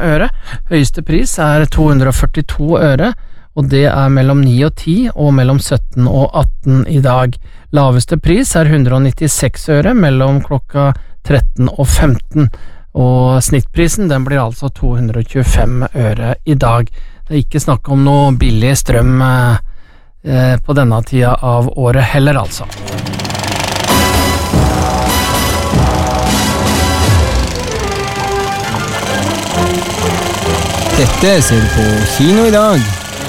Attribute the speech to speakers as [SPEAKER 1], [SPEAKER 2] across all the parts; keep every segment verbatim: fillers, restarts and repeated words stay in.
[SPEAKER 1] øre. Høyeste pris er to hundre og førtito øre, og det er mellom ni og ti og mellom sytten og atten i dag. Laveste pris er hundre og nittiseks øre mellom klokka tretten og femten, og snittprisen den blir altså to hundre og tjuefem øre i dag. Det er ikke snakk om noe billig strøm eh, på denne tida av året heller, altså.
[SPEAKER 2] Dette ser du på kino i dag.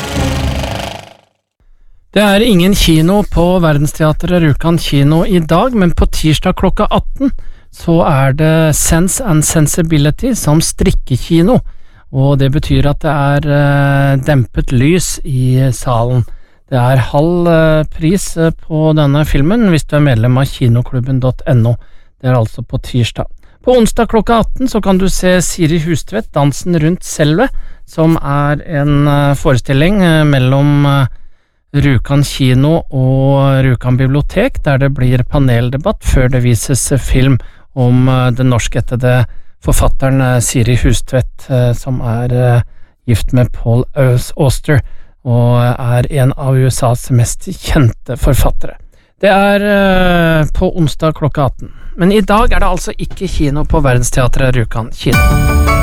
[SPEAKER 1] Det er ingen kino på Verdensteatret Rjukan kino i dag, men på tirsdag klokka atten så er det Sense and Sensibility som strikkekino, og det betyr at det er uh, dempet lys i salen. Det er halv uh, pris på denne filmen hvis du er medlem av kinoklubben punktum no. Det er altså på tirsdag. På onsdag klokka atten så kan du se Siri Hustvedt, Dansen rundt selve, som er en uh, forestilling uh, mellom uh, Rjukan kino og Rjukan bibliotek, der det blir paneldebatt før det vises film om uh, den norskættede forfatteren uh, Siri Hustvedt, uh, som er uh, gift med Paul Auster, og er en av U S A's mest kjente forfattere. Det er uh, på onsdag klokka atten. Men i dag er det altså ikke kino på Verdensteatret Rjukan kino.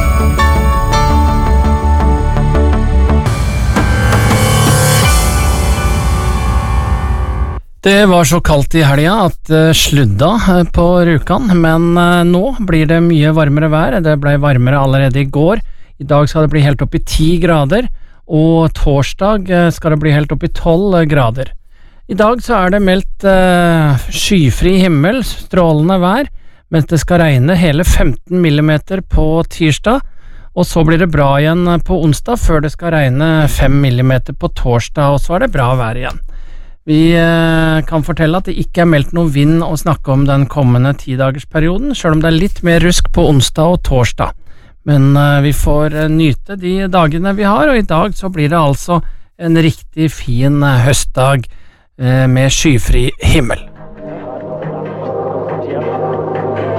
[SPEAKER 1] Det var så kaldt i helga at det sludda på Rjukan, men nå blir det mye varmere vær. Det ble varmere allerede i går. I dag skal det bli helt opp i ti grader, og torsdag skal det bli helt opp i tolv grader. I dag så er det meldt uh, skyfri himmel, strålende vær, mens det skal regne hele femten millimeter på tirsdag, og så blir det bra igjen på onsdag, før det skal regne fem millimeter på torsdag, og så er det bra vær igjen. Vi eh, kan fortelle at det ikke er meldt noe vind å snakke om den kommende tidagersperioden, selv om det er litt mer rusk på onsdag og torsdag. Men eh, vi får eh, nyte de dagene vi har, og i dag så blir det altså en riktig fin eh, høstdag eh, med skyfri himmel.